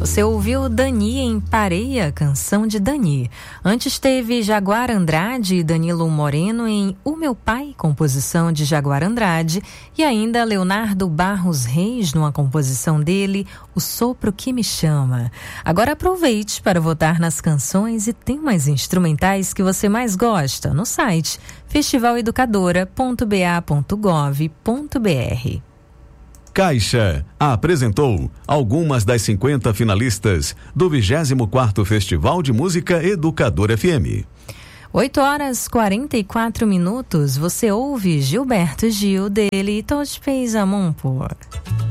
Você ouviu Dani em Pareia, canção de Dani. Antes teve Jaguar Andrade e Danilo Moreno em O Meu Pai, composição de Jaguar Andrade. E ainda Leonardo Barros Reis, numa composição dele, O Sopro que Me Chama. Agora aproveite para votar nas canções e temas instrumentais que você mais gosta no site festivaleducadora.ba.gov.br. Caixa apresentou algumas das 50 finalistas do 24º Festival de Música Educadora FM. 8h44. Você ouve Gilberto Gil, dele Todos Pés Amon Por.